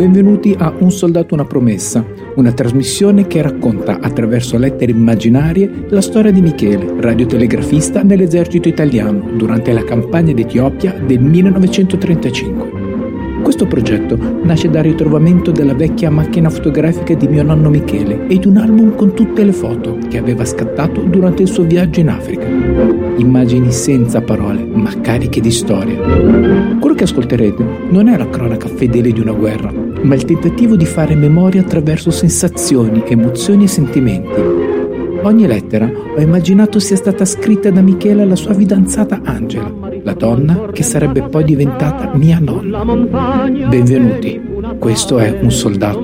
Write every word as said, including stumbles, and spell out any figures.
Benvenuti a Un soldato una promessa, una trasmissione che racconta attraverso lettere immaginarie la storia di Michele, radiotelegrafista nell'esercito italiano durante la campagna d'Etiopia del millenovecentotrentacinque. Questo progetto nasce dal ritrovamento della vecchia macchina fotografica di mio nonno Michele e di un album con tutte le foto che aveva scattato durante il suo viaggio in Africa. Immagini senza parole, ma cariche di storia. Quello che ascolterete non è la cronaca fedele di una guerra, ma il tentativo di fare memoria attraverso sensazioni, emozioni e sentimenti. Ogni lettera ho immaginato sia stata scritta da Michele alla sua fidanzata Angela, la donna che sarebbe poi diventata mia nonna. Benvenuti, questo è Un soldato,